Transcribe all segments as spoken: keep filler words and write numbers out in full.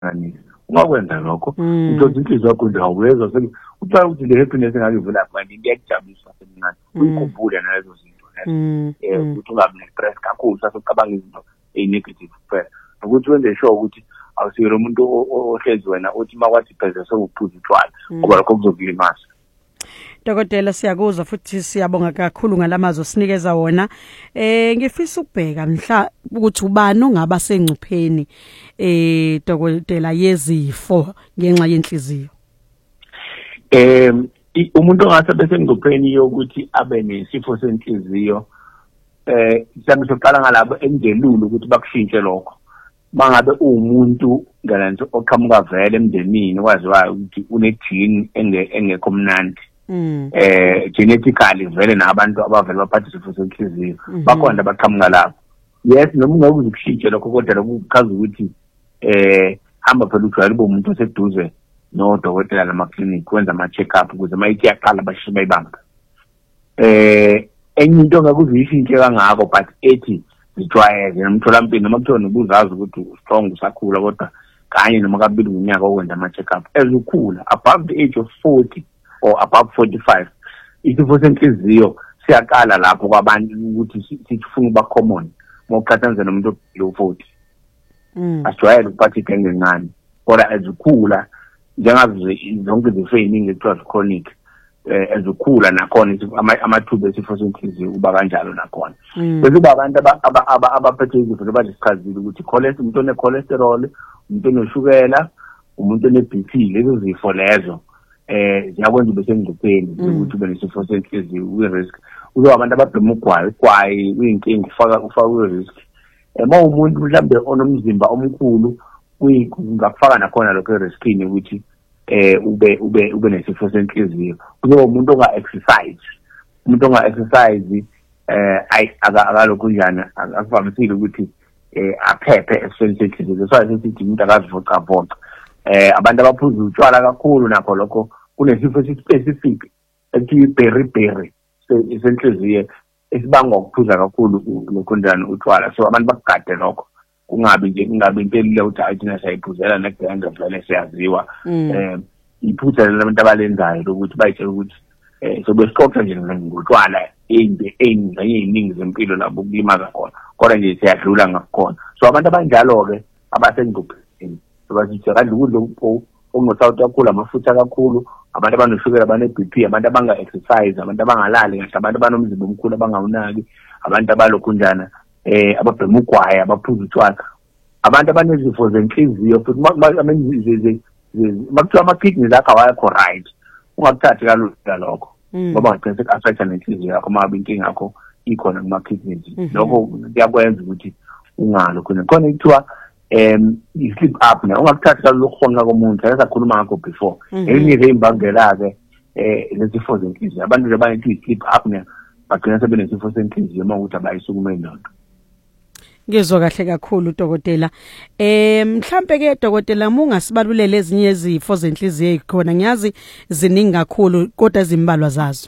ngani ungakwenza lokho uthola inhliziyo yakho nje awuwezwa uthola ukuthi le happiness engakuvela manje ngiyajabulisa semncane uyikhumbule nalezo zinto eh ukuthi ungabi ne-stress kakhulu sasocabanga izinto e-negative kuphela ukuthi wenze sure ukuthi awusiyelo umuntu ohlezi wena uthi makwathi pheze sokuphuza utshwala ngoba lokho kuzokulimaza. Dokotela siyakuzwa futhi siyabonga kakhulu ngalamazo sinikeza wona. Eh ngifisa ukubheka mhla ukuthi ubani ongaba sengcupheni eh dokotela yezifo ngenxa yenhliziyo. Eh umuntu ongase bese ngcupheni yokuthi abe nesifo senhliziyo eh mhlawumbe soqala ngalabo engelulu ukuthi bakushintshe lokho. Mangabe umuntu ngalanto oqhamuka vele emndenini waziwayo ukuthi une gene engekho mnandi. Eh genetically vele nabantu abavela baphatha isifo senhliziyo bakhona baqhamuka lapho. Yes noma ungeke ukushintshe lokho kodwa lokuchaza ukuthi eh hamba phela ujwayele umuntu oseduze no dokotela nama clinic wenza ama check up ukuze mayithi yaqala bashiye bayibamba. Eh enye into ngakuzishintshe kangako but ethi zijwayeze nomtholampilo noma kuthiwa nobuzazi ukuthi strong usakhula kodwa kanye noma kabili ngonyaka okwenza ama check up ezukhula above the age of forty or above forty-five isifo senhliziyo siyaqala lapho kwabantu ukuthi sifuna uba common moqhathanisa nomuntu lo forty. Mm. Asijwayele ukuphatha igenge encane kodwa ezukhula njengazo zonke izifo eziningi ekuthiwa chronic eh ezukhula nakhona amathuba esifo senhliziyo kuba kanjalo nakhona. Bese kuba abantu abaphethe izifo abadischazile ukuthi cholesterol umuntu one cholesterol umuntu onoshukela umuntu one B P lezo zifo lezo eh ziyakwenza ube sengcupheni ukuthi ube nesifo senhliziyo uwe risk uzo abantu ababhema ugwayi ugwayi uyinkinga ufaka ufaka uwe risk ema umuntu mhlambe onomzimba omkhulu uyingakufaka nakhona lokho riskini ukuthi eh ube ube ube nesifo senhliziyo kuzoba umuntu onga exercise umuntu onga exercise eh akalokho njana akuvamisile ukuthi eh aphephe esifeni senhliziyo so asithi umuntu akazivocavoca eh abantu abaphuza utshwala kakhulu nakho lokho kunesifo specific ethi beriberi senhliziyo esibangwa ukuphuza kakhulu lokho njani utshwala so abantu bakugade lokho kungabi nje kungabi impela ukuthi ayithina sayiphuzela nekuganda vele siyaziwa eh iphutha labantu abalenzayo ukuthi bayitshela ukuthi eh so besixoxa nje ngotshwala eyinde eyiningi zempilo labo kulimaza khona kodwa nje siyadlula ngakhona so abantu abanjalo ke abasengcupheni sobazithi kanti ukudla okunosawuthi kakhulu amafutha kakhulu abantu abanoshukela abane B P abantu abanga exercise abantu abangalali kahle abantu abanomzimba omkhulu abangawunaki abantu abalokhu njana eh ababhema ugwayi abaphuza utshwala abantu abanezifo zenhliziyo futhi makuthiwa ama-kidneys akho awakho right ungakuthathi kalula lokho ngoba ngicela affecta nenhliziyo yakho uma inkinga yakho ikhona kuma-kidneys lokho kuyakwenza ukuthi ungalo khona khona kuthiwa um i-sleep apnea ungakuthathi kalula ukuhonqa komuntu ayesakhuluma ngakho before ezinye zeyimbangela-ke um lezifo zenhliziyo abantu nje banethi i-sleep apnea bagcina sebenesifo senhliziyo uma ukuthi abayisukumeni lonto. Ngizwa kahle kakhulu dokotela. Eh mhlambe ke dokotela mungasibalulele ezinye izifo zenhliziyo ezikhona ngiyazi ziningi kakhulu kodwa zimbalwa zazo.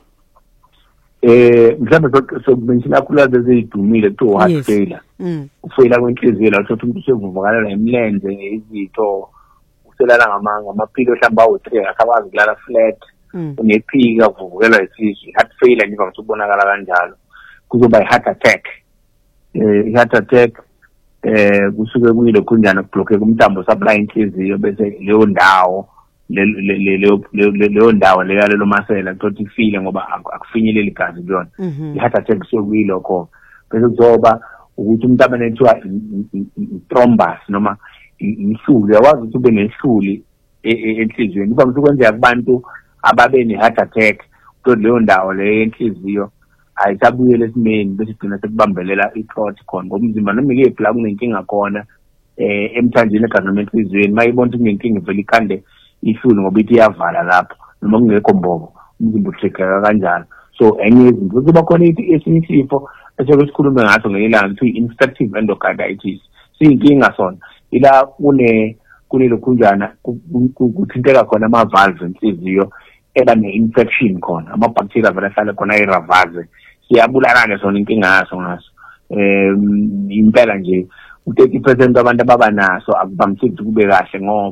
Eh mhlambe sokumenshina kakhulu lezidumile to heart failure. Ufeyila kwenhliziyo la uthola umuntu usevuvukala emlenze izitho uselala ngamanga amaphilo mhlamba awu three akakwazi kulala flat unephika uvuvukela isisu heart failure nje ngakubonakala kanjalo kuzoba i-heart attack. Eh heart attack eh kusuke kuyilo kunjana kubloke kumthambo supply inhliziyo bese leyo ndawo leyo leyo ndawo leyalo masela ukuthi ifile ngoba akufinyeleli igazi kuyona i-heart attack sokuyilokho bese kuzoba ukuthi umuntu abanethiwa thrombus noma ihluli yawazi ukuthi ube nehluli enhliziyweni kuba msekwenzeka kubantu ababe ne-heart attack ukuthi leyo ndawo leyo enhliziyo ayisabuyele esimeni bese sigcina sekubambelela i-clot khona ngoba umzimba noma ke ibla kunenkinga khona eh emthanjeni egazi noma enhliziyweni mayibona ukuthi kunenkinga vele ikhande ihluli ngoba ithi iyavala lapho noma kungekho mbobo umzimba uhlekeka kanjalo so enye izinto kuba khona esinye isifo eseke sikhulume ngaso ngelanga kuthiwa i-infective endocarditis siyinkinga sona ila kune kunelo kunjana kuthinteka khona ama-valve enhliziyo eba ne-infection khona ama-bacteria vele ahlale khona ayiravaze siyabulala-ke sona inkinga yaso ngaso um impela nje u thirty percent abantu ababa naso akuvamisile ukuthi kube kahle ngoba